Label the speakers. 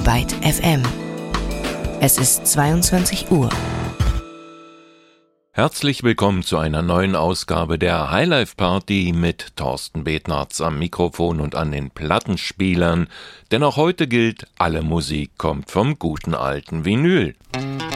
Speaker 1: Byte FM. Es ist 22 Uhr.
Speaker 2: Herzlich willkommen zu einer neuen Ausgabe der Highlife Party mit Thorsten Betnarz am Mikrofon und an den Plattenspielern. Denn auch heute gilt, alle Musik kommt vom guten alten Vinyl.